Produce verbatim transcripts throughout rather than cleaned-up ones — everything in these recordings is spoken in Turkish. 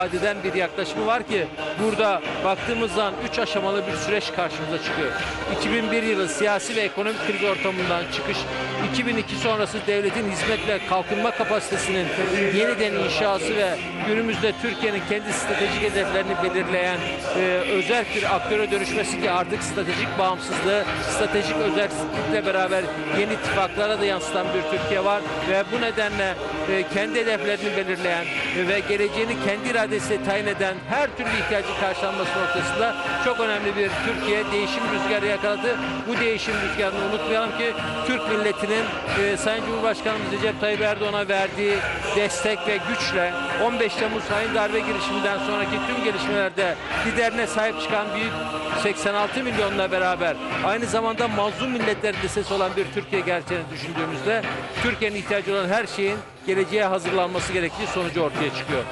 eden bir yaklaşımı var ki burada baktığımız zaman üç aşamalı bir süreç karşımıza çıkıyor. iki bin bir yılı siyasi ve ekonomik kriz ortamından çıkış, iki bin iki sonrası devletin hizmet ve kalkınma kapasitesinin yeniden inşası ve günümüzde Türkiye'nin kendi stratejik hedeflerini belirleyen e, özel bir aktöre dönüşmesi ki artık stratejik bağımsızlığı, stratejik özellikle beraber yeni ittifaklara da yansıtan bir Türkiye var ve bu nedenle e, kendi hedeflerini belirleyen ve geleceğini kendi iradesiyle tayin eden her türlü ihtiyacın karşılanması noktasında çok önemli bir Türkiye değişim rüzgarı yakaladı. Bu değişim rüzgarını unutmayalım ki Türk milletinin e, Sayın Cumhurbaşkanımız Recep Tayyip Erdoğan'a verdiği destek ve güçle on beş Temmuz hain darbe girişiminden sonraki tüm gelişmelerde liderine sahip çıkan büyük seksen altı milyonla beraber aynı zamanda mazlum milletlerin de sesi olan bir Türkiye gerçeğini düşündüğümüzde Türkiye'nin ihtiyacı olan her şeyin geleceğe hazırlanması gerektiği sonucu ortaya çıkıyor.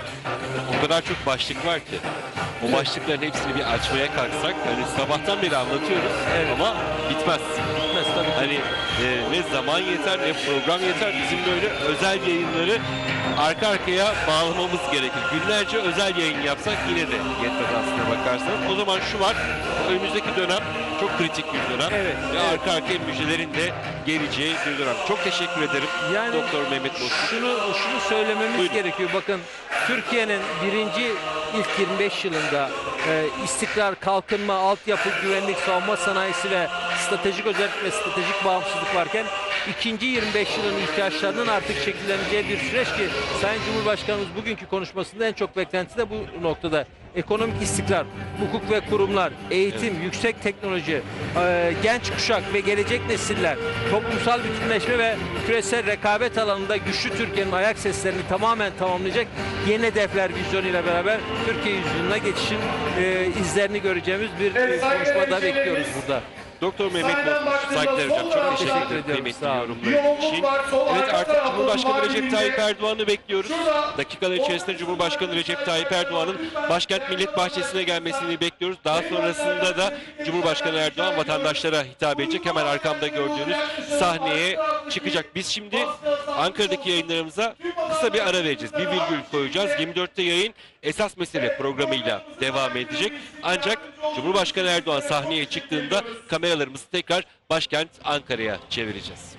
O kadar çok başlık var ki o başlıkların hepsini bir açmaya kalksak hani sabahtan beri anlatıyoruz Evet. ama bitmez. Bitmez tabii ki. Hani e, ne zaman yeter ne program yeter. Bizim böyle özel yayınları arka arkaya bağlamamız gerekir. Günlerce özel yayın yapsak yine de yetmez aslına bakarsanız. O zaman şu var, önümüzdeki dönem çok kritik bir dönem. Evet, Ve evet. arka arkaya müjdelerin de geleceği bir dönem. Çok teşekkür ederim Yani Doktor Mehmet Bozkurt. Şunu, şunu söylememiz Buyurun. gerekiyor. Bakın Türkiye'nin birinci ilk yirmi beş yılında e, istikrar, kalkınma, altyapı, güvenlik, savunma sanayisi ve stratejik özellik ve stratejik bağımsızlık varken ikinci yirmi beş yılın ihtiyaçlarının artık şekilleneceği bir süreç ki Sayın Cumhurbaşkanımız bugünkü konuşmasında en çok beklentisi de bu noktada. Ekonomik istikrar, hukuk ve kurumlar, eğitim, evet. yüksek teknoloji, e, genç kuşak ve gelecek nesiller, toplumsal bütünleşme ve küresel rekabet alanında güçlü Türkiye'nin ayak seslerini tamamen tamamlayacak yeni hedefler vizyonuyla beraber Türkiye yüzyılına geçişin e, izlerini göreceğimiz bir e, konuşmada bekliyoruz burada. Doktor Mehmet Bozkurt, saygılar hocam. Çok teşekkür Teşekkür ederim ediyorum, kıymetli sağ olun. yorumlar için. Evet, artık Cumhurbaşkanı Recep Tayyip Erdoğan'ı bekliyoruz. Dakikalar içerisinde Cumhurbaşkanı Recep Tayyip Erdoğan'ın Başkent Millet Bahçesi'ne gelmesini bekliyoruz. Daha sonrasında da Cumhurbaşkanı Erdoğan vatandaşlara hitap edecek. Hemen arkamda gördüğünüz sahneye çıkacak. Biz şimdi Ankara'daki yayınlarımıza kısa bir ara vereceğiz. Bir virgül koyacağız. yirmi dörtte yayın Esas Mesele programıyla devam edecek. Ancak Cumhurbaşkanı Erdoğan sahneye çıktığında kameralarımızı tekrar başkent Ankara'ya çevireceğiz.